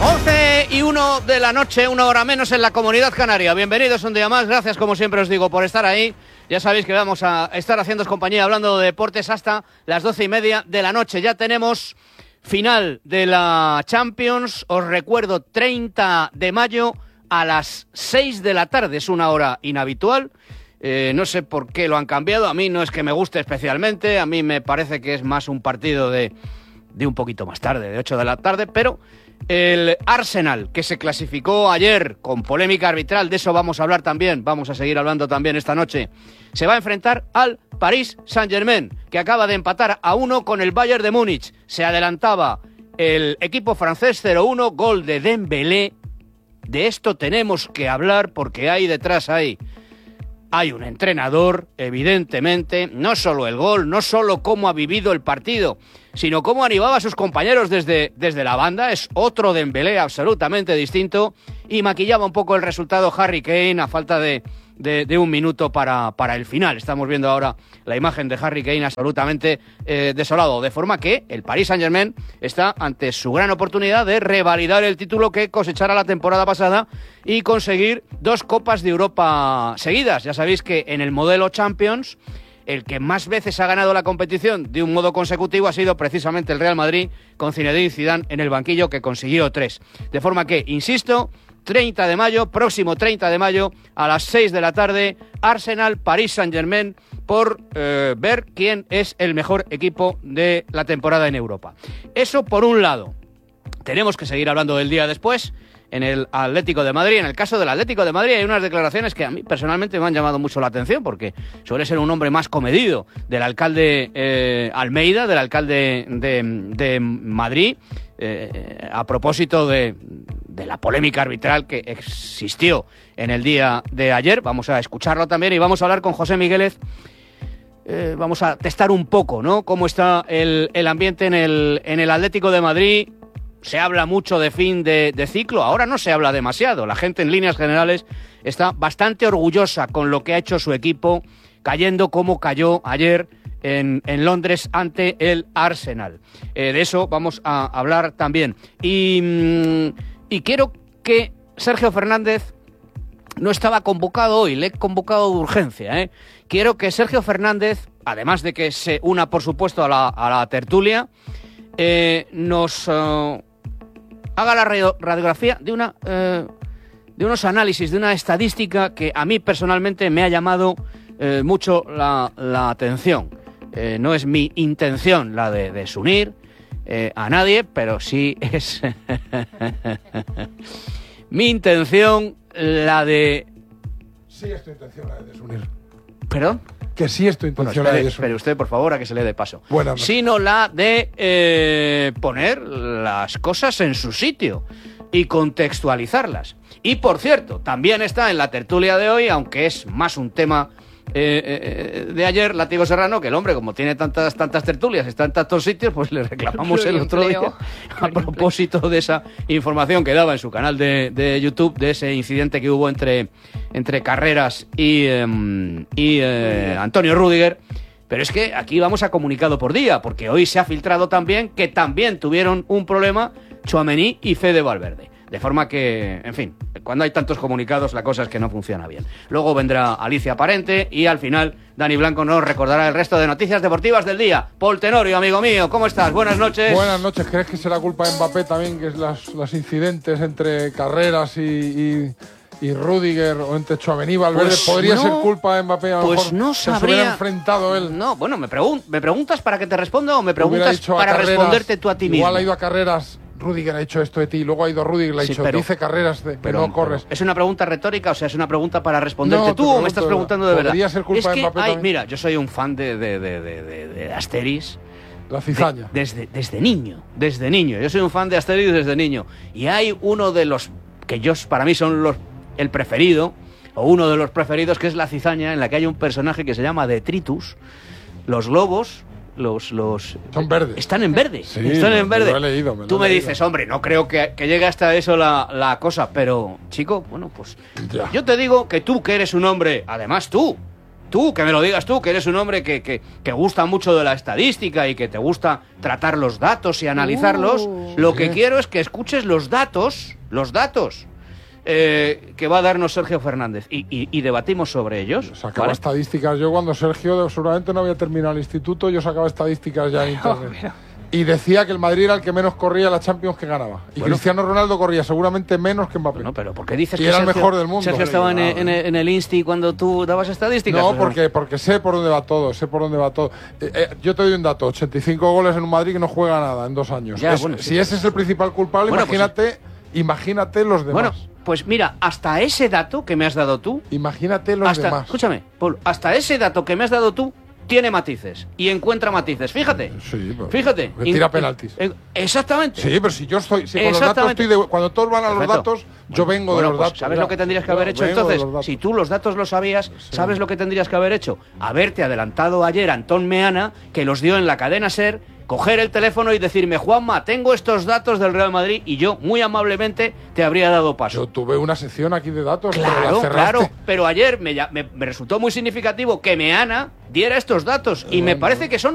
11:01 de la noche, una hora menos en la Comunidad Canaria. Bienvenidos un día más, gracias como siempre os digo por estar ahí. Ya sabéis que vamos a estar haciéndoos compañía hablando de deportes hasta las 12:30 de la noche. Ya tenemos final de la Champions, os recuerdo 30 de mayo a las 6 de la tarde, es una hora inhabitual. No sé por qué lo han cambiado, a mí no es que me guste especialmente, a mí me parece que es más un partido de un poquito más tarde, de 8 de la tarde, pero el Arsenal, que se clasificó ayer con polémica arbitral, de eso vamos a hablar también, vamos a seguir hablando también esta noche, se va a enfrentar al Paris Saint-Germain, que acaba de empatar a 1 con el Bayern de Múnich. Se adelantaba el equipo francés 0-1, gol de Dembélé. De esto tenemos que hablar porque hay detrás hay un entrenador, evidentemente, no solo el gol, no solo cómo ha vivido el partido, sino cómo animaba a sus compañeros desde la banda. Es otro Dembélé absolutamente distinto y maquillaba un poco el resultado Harry Kane a falta de un minuto para el final. Estamos viendo ahora la imagen de Harry Kane absolutamente desolado, de forma que el Paris Saint-Germain está ante su gran oportunidad de revalidar el título que cosechara la temporada pasada y conseguir 2 Copas de Europa seguidas. Ya sabéis que en el modelo Champions el que más veces ha ganado la competición de un modo consecutivo ha sido precisamente el Real Madrid, con Zinedine Zidane en el banquillo, que consiguió 3. De forma que, insisto, 30 de mayo, próximo 30 de mayo, a las 6 de la tarde, Arsenal, Paris Saint-Germain, por ver quién es el mejor equipo de la temporada en Europa. Eso por un lado. Tenemos que seguir hablando del día después. En el Atlético de Madrid, en el caso del Atlético de Madrid, hay unas declaraciones que a mí personalmente me han llamado mucho la atención, porque suele ser un hombre más comedido, del alcalde Almeida, del alcalde de Madrid, a propósito de la polémica arbitral que existió en el día de ayer. Vamos a escucharlo también y vamos a hablar con José Miguélez. Vamos a testar un poco, ¿no?, cómo está el ambiente en el Atlético de Madrid. Se habla mucho de fin de ciclo, ahora no se habla demasiado. La gente en líneas generales está bastante orgullosa con lo que ha hecho su equipo, cayendo como cayó ayer en Londres ante el Arsenal. De eso vamos a hablar también. Y quiero que Sergio Fernández no estaba convocado hoy, le he convocado de urgencia, Quiero que Sergio Fernández, además de que se una, por supuesto, a la tertulia, nos haga la radiografía de unos análisis, de una estadística que a mí personalmente me ha llamado mucho la atención. No es mi intención la de desunir a nadie, pero sí es mi intención la de... Sí es tu intención la de desunir. ¿Perdón? Que sí es tu intención la de desunir. Espere usted, por favor, a que se le dé paso. Buenas noches. Sino la de poner las cosas en su sitio y contextualizarlas. Y, por cierto, también está en la tertulia de hoy, aunque es más un tema de ayer, Látigo Serrano, que el hombre, como tiene tantas tertulias, está en tantos sitios, pues le reclamamos el otro día a propósito de esa información que daba en su canal de YouTube, de ese incidente que hubo entre Carreras y Antonio Rüdiger. Pero es que aquí vamos a comunicado por día, porque hoy se ha filtrado también que también tuvieron un problema Tchouaméni y Fede Valverde. De forma que, en fin, cuando hay tantos comunicados la cosa es que no funciona bien. Luego vendrá Alicia Parente y al final Dani Blanco nos recordará el resto de noticias deportivas del día. Paul Tenorio, amigo mío, ¿cómo estás? Buenas noches. Buenas noches. ¿Crees que será culpa de Mbappé también, que es los incidentes entre Carreras y Rüdiger, o entre Tchouaméni y Valverde? Pues ¿Podría no, ser culpa de Mbappé? A lo pues mejor no se sabría. hubiera enfrentado él. No, bueno, ¿me preguntas para que te responda o me preguntas para Carreras, responderte tú a ti mismo? Igual ha ido a Carreras, Rüdiger ha hecho esto de ti, luego ha ido Rüdiger, le ha dicho, dice Carreras que no corres. ¿Es una pregunta retórica, o sea, es una pregunta para responderte tú o me estás preguntando de verdad? ¿Podría ser culpa de Mbappé también? Mira, yo soy un fan de Asterix. La cizaña. Desde niño. Yo soy un fan de Asterix desde niño. Y hay uno de los que para mí son el preferido, o uno de los preferidos, que es la cizaña, en la que hay un personaje que se llama Detritus. Los globos, son verdes. Están en verde. Sí, están en verde. Me lo he leído, Tú me dices, hombre, no creo que llegue hasta eso la cosa, pero, chico, bueno, pues ya. Yo te digo que tú, que eres un hombre, además tú tú, que me lo digas tú, que eres un hombre que gusta mucho de la estadística y que te gusta tratar los datos y analizarlos, lo que quiero es que escuches los datos que va a darnos Sergio Fernández y debatimos sobre ellos. Sacaba estadísticas. Yo cuando Sergio seguramente no había terminado el instituto, yo sacaba estadísticas ya en internet. Y decía que el Madrid era el que menos corría la Champions que ganaba. Y Cristiano Ronaldo corría seguramente menos que Mbappé. No, pero ¿por qué dices y que era Sergio, el mejor del mundo? Sergio estaba en el Insti cuando tú dabas estadísticas? No, porque sé por dónde va todo, yo te doy un dato, 85 goles en un Madrid que no juega nada en 2 años. Ya, si ese es el principal culpable, imagínate los demás. Bueno, pues mira, hasta ese dato que me has dado tú... Imagínate los demás. Escúchame, Paul, hasta ese dato que me has dado tú tiene matices y encuentra matices. Fíjate. Sí, fíjate. Tira penaltis. Exactamente. Sí, pero si yo estoy... Si con los datos cuando todos van a los datos, yo vengo de los datos. ¿Sabes lo que tendrías que haber hecho entonces? Si tú los datos lo sabías, ¿sabes lo que tendrías que haber hecho? Haberte adelantado ayer a Antón Meana, que los dio en la cadena SER, coger el teléfono y decirme: Juanma, tengo estos datos del Real Madrid, y yo, muy amablemente, te habría dado paso. Yo tuve una sección aquí de datos. Claro, pero ayer me resultó muy significativo que Meana diera estos datos, y me parece que son